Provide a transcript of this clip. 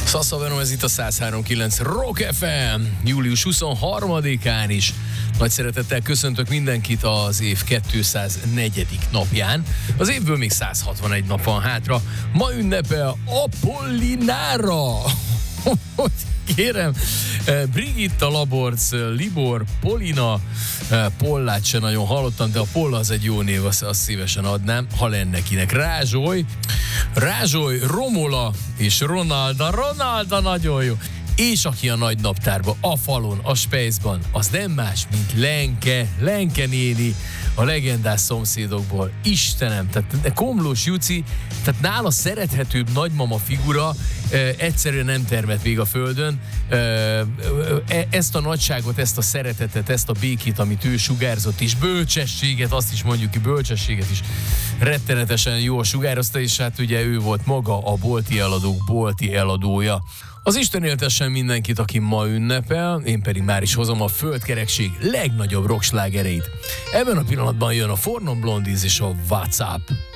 Szassa Venom, ez itt a 103.9 Rock FM, július 23-án is. Nagy szeretettel köszöntök mindenkit az év 204. napján. Az évből még 161 nap van hátra. Ma ünnepel Apollinára. Kérem, Brigitta, Laborc, Libor, Polina, Pollát se nagyon hallottam, de a Polla az egy jó név, azt szívesen adnám, ha lenne kinek. Rázsoly, Romola és Ronalda nagyon jó. És aki a nagy naptárban, a falon, a Spejzban, az nem más, mint Lenke néni, a legendás szomszédokból. Istenem, tehát Komlós Juci, tehát nála szerethetőbb nagymama figura egyszerűen nem termett még a földön. Ezt a nagyságot, ezt a szeretetet, ezt a békét, amit ő sugárzott, és bölcsességet, azt is mondjuk ki, bölcsességet is rettenetesen jól sugározta, és hát ugye ő volt maga a bolti eladók bolti eladója. Az Isten éltessen mindenkit, aki ma ünnepel, én pedig már is hozom a földkerekség legnagyobb rockslágereit. Ebben a pillanatban jön a For Non Blondies és a What's Up.